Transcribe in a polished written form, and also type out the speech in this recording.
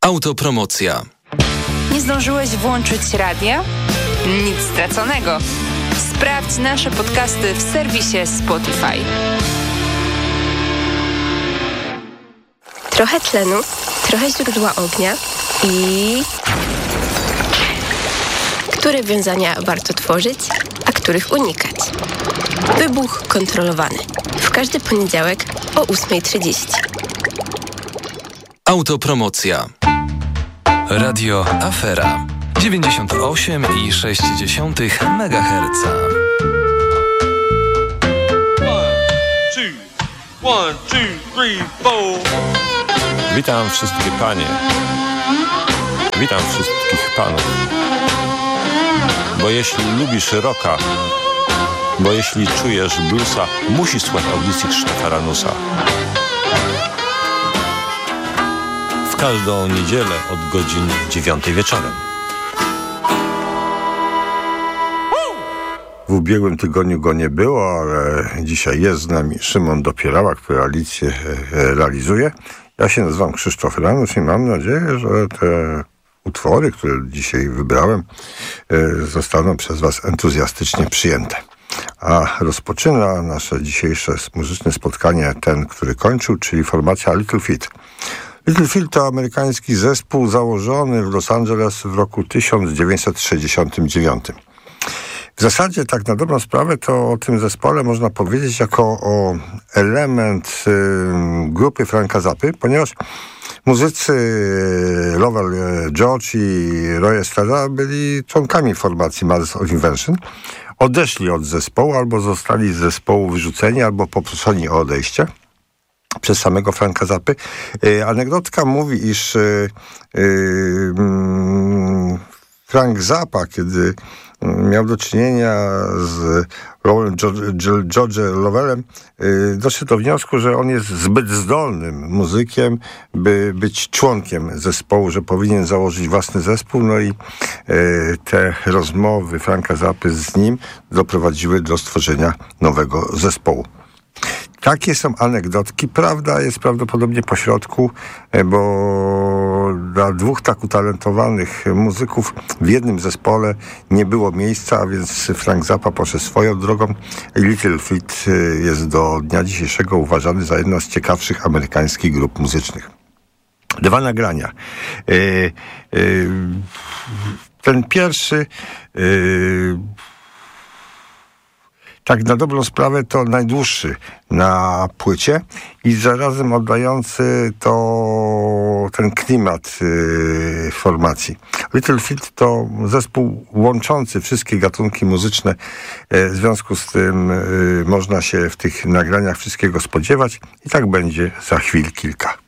Autopromocja. Nie zdążyłeś włączyć radia? Nic straconego. Sprawdź nasze podcasty w serwisie Spotify. Trochę tlenu, trochę źródła ognia i... Które wiązania warto tworzyć, a których unikać? Wybuch kontrolowany. W każdy poniedziałek o 8:30. Autopromocja. Radio Afera 98,6 MHz. One, two, three, four. Witam wszystkie panie. Witam wszystkich panów. Bo jeśli lubisz rocka, bo jeśli czujesz bluesa, musisz słuchać audycji Krzysztofa Ranusa. W każdą niedzielę od godzin 9 wieczorem. W ubiegłym tygodniu go nie było, ale dzisiaj jest z nami Szymon Dopierała, który audycję realizuje. Ja się nazywam Krzysztof Ranus i mam nadzieję, że te utwory, które dzisiaj wybrałem, zostaną przez Was entuzjastycznie przyjęte. A rozpoczyna nasze dzisiejsze muzyczne spotkanie ten, który kończył, czyli formacja Little Feat. Little Feat to amerykański zespół założony w Los Angeles w roku 1969. W zasadzie, tak na dobrą sprawę, to o tym zespole można powiedzieć jako o element grupy Franka Zappy, ponieważ muzycy Lovell George i Roy Estrada byli członkami formacji Mothers of Invention. Odeszli od zespołu, albo zostali z zespołu wyrzuceni, albo poproszeni o odejście przez samego Franka Zappy. Anegdotka mówi, iż Frank Zappa, kiedy miał do czynienia z George'em Lovellem, doszedł do wniosku, że on jest zbyt zdolnym muzykiem, by być członkiem zespołu, że powinien założyć własny zespół. No i te rozmowy Franka Zappy z nim doprowadziły do stworzenia nowego zespołu. Takie są anegdotki. Prawda jest prawdopodobnie po środku, bo dla dwóch tak utalentowanych muzyków w jednym zespole nie było miejsca, a więc Frank Zappa poszedł swoją drogą i Little Feat jest do dnia dzisiejszego uważany za jedną z ciekawszych amerykańskich grup muzycznych. Dwa nagrania. Ten pierwszy... tak na dobrą sprawę to najdłuższy na płycie i zarazem oddający to ten klimat formacji. Little Feat to zespół łączący wszystkie gatunki muzyczne, w związku z tym można się w tych nagraniach wszystkiego spodziewać i tak będzie za chwil kilka.